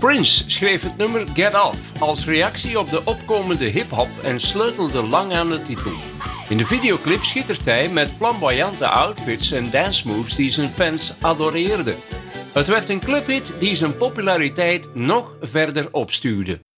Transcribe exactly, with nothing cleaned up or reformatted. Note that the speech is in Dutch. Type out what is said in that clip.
Prince schreef het nummer Get Off als reactie op de opkomende hip-hop en sleutelde lang aan de titel. In de videoclip schittert hij met flamboyante outfits en dance moves die zijn fans adoreerden. Het werd een clubhit die zijn populariteit nog verder opstuwde.